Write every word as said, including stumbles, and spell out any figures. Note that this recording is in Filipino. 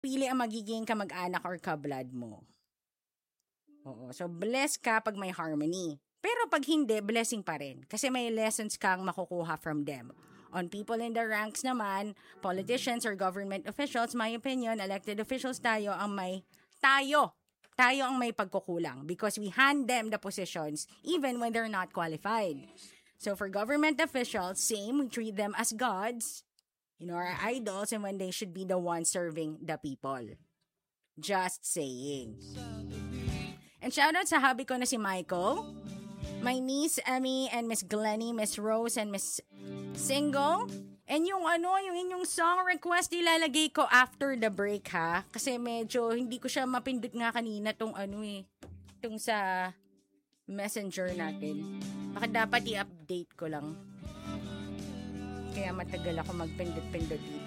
pili ang magiging kamag-anak or ka-blood mo. Oo. So, blessed ka pag may harmony. Pero pag hindi, blessing pa rin. Kasi may lessons kang makukuha from them. On people in the ranks naman, politicians or government officials, my opinion, elected officials tayo ang may, tayo, tayo ang may pagkukulang because we hand them the positions even when they're not qualified. So for government officials, same, we treat them as gods, you know, our idols, and when they should be the ones serving the people. Just saying. And shoutout sa hubby ko na si Michael, my niece Emmy, and Miss Glenny, Miss Rose, and Miss Single. And yung ano, yung inyong song request, ilalagay ko after the break ha. Kasi medyo hindi ko siya mapindot nga kanina tong ano eh. Tong sa messenger natin. Baka dapat i-update ko lang. Kaya matagal ako magpindot-pindot dito.